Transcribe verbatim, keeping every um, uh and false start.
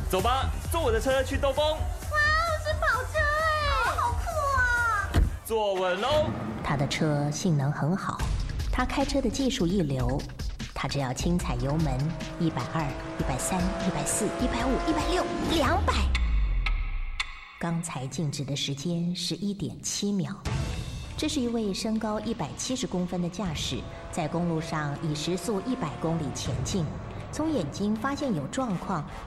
走吧，坐我的车去兜风。 哇，是跑车哎，好酷啊！ 坐稳喽。 他的车性能很好，他开车的技术一流，他只要轻踩油门，一百二、一百三、一百四、一百五、一百六、两百。刚才静止的时间是一点七秒。这是一位身高一百七十公分的驾驶，在公路上以时速一百公里前进。从眼睛发现有状况，